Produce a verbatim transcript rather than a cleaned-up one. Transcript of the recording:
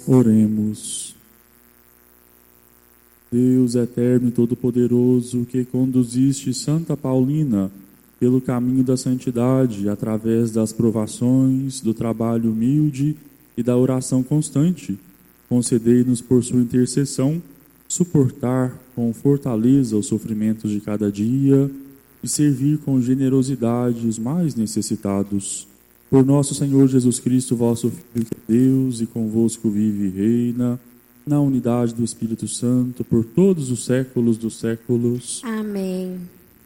Oremos. Deus eterno e todo-poderoso, que conduziste Santa Paulina pelo caminho da santidade, através das provações, do trabalho humilde e da oração constante, concedei-nos por sua intercessão suportar com fortaleza os sofrimentos de cada dia e servir com generosidade os mais necessitados. Por nosso Senhor Jesus Cristo, vosso Filho, que é Deus e convosco vive e reina, na unidade do Espírito Santo, por todos os séculos dos séculos. Amém.